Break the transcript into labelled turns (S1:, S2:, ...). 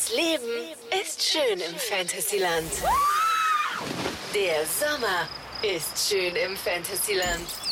S1: Das Leben ist schön im Fantasyland. Der Sommer ist schön im Fantasyland.